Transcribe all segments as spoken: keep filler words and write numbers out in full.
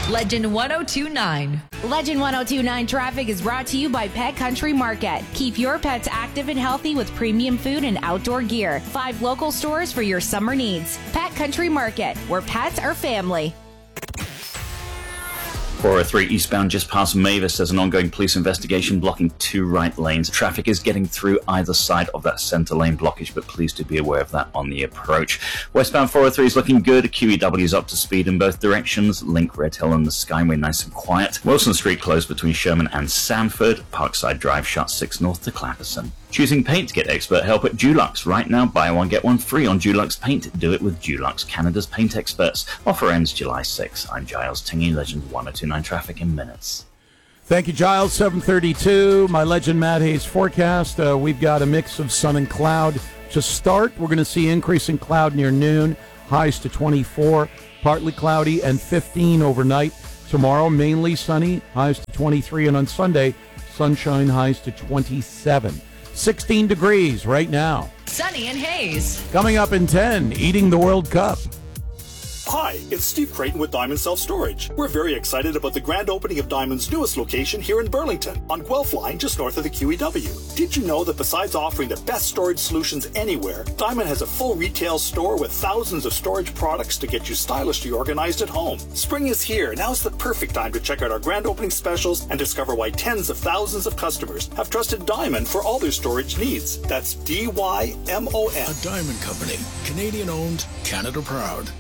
Legend one oh two nine. Legend one oh two nine traffic is brought to you by Pet Country Market. Keep your pets active and healthy with premium food and outdoor gear. Five local stores for your summer needs. Pet Country Market, where pets are family. four oh three eastbound just past Mavis. There's an ongoing police investigation blocking two right lanes. Traffic is getting through either side of that centre lane blockage, but please do be aware of that on the approach. Westbound four oh three is looking good. Q E W is up to speed in both directions. Link, Red Hill and the Skyway nice and quiet. Wilson Street closed between Sherman and Sanford. Parkside Drive shut six north to Clapperson. Choosing paint? Get expert help at Dulux. Right now, buy one, get one free on Dulux Paint. Do it with Dulux, Canada's paint experts. Offer ends July sixth. I'm Giles Tingy, Legend one oh two nine traffic in minutes. Thank you, Giles. seven thirty-two, my Legend Matt Hayes forecast. Uh, we've got a mix of sun and cloud to start. We're going to see increasing cloud near noon, highs to twenty-four, partly cloudy, and fifteen overnight. Tomorrow, mainly sunny, highs to twenty-three, and on Sunday, sunshine, highs to twenty-seven. sixteen degrees right now. Sunny and Hayes. Coming up in ten, eating the World Cup. Hi, it's Steve Creighton with Diamond Self-Storage. We're very excited about the grand opening of Diamond's newest location here in Burlington, on Guelph Line, just north of the Q E W. Did you know that besides offering the best storage solutions anywhere, Diamond has a full retail store with thousands of storage products to get you stylishly organized at home? Spring is here. Now's the perfect time to check out our grand opening specials and discover why tens of thousands of customers have trusted Diamond for all their storage needs. That's D Y M O N. A Diamond Company. Canadian owned, Canada proud.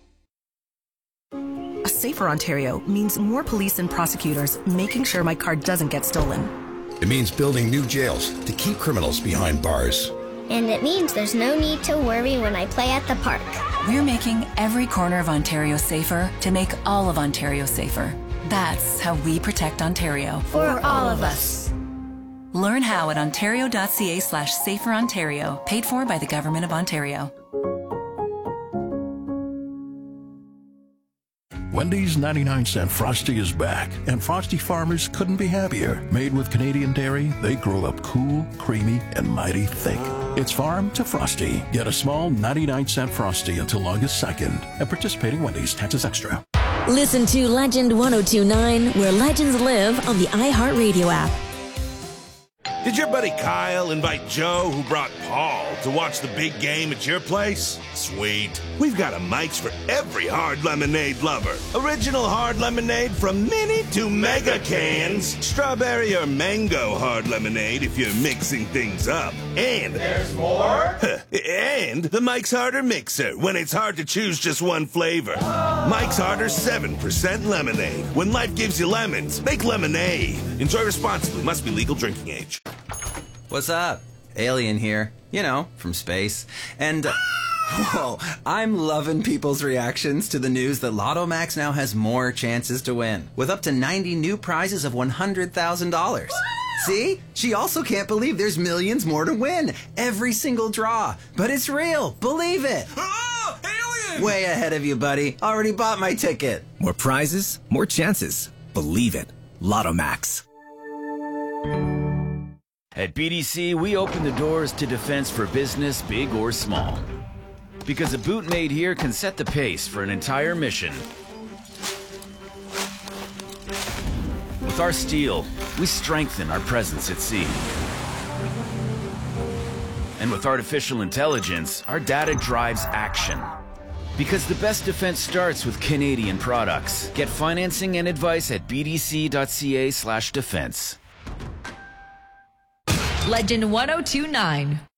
A safer Ontario means more police and prosecutors making sure my car doesn't get stolen. It means building new jails to keep criminals behind bars. And it means there's no need to worry when I play at the park. We're making every corner of Ontario safer to make all of Ontario safer. That's how we protect Ontario. For all of us. Learn how at ontario.ca slash safer Ontario. Paid for by the Government of Ontario. Wendy's ninety-nine cent Frosty is back, and Frosty farmers couldn't be happier. Made with Canadian dairy, they grow up cool, creamy, and mighty thick. It's farm to Frosty. Get a small ninety-nine cent Frosty until August second at participating Wendy's. Taxes extra. Listen to Legend one oh two nine, where legends live, on the iHeartRadio app. Did your buddy Kyle invite Joe, who brought Paul, to watch the big game at your place? Sweet. We've got a Mike's for every hard lemonade lover. Original hard lemonade from mini to mega cans. Strawberry or mango hard lemonade if you're mixing things up. And there's more? And the Mike's Harder Mixer, when it's hard to choose just one flavor. Mike's Harder seven percent lemonade. When life gives you lemons, make lemonade. Enjoy responsibly. Must be legal drinking age. What's up? Alien here. You know, from space. And, uh, whoa, I'm loving people's reactions to the news that Lotto Max now has more chances to win, with up to ninety new prizes of one hundred thousand dollars. See? She also can't believe there's millions more to win. Every single draw. But it's real. Believe it. Oh, alien! Way ahead of you, buddy. Already bought my ticket. More prizes, more chances. Believe it. Lotto Max. At B D C, we open the doors to defense for business, big or small. Because a boot made here can set the pace for an entire mission. With our steel, we strengthen our presence at sea. And with artificial intelligence, our data drives action. Because the best defense starts with Canadian products. Get financing and advice at bdc.ca slash defense. Legend one oh two nine.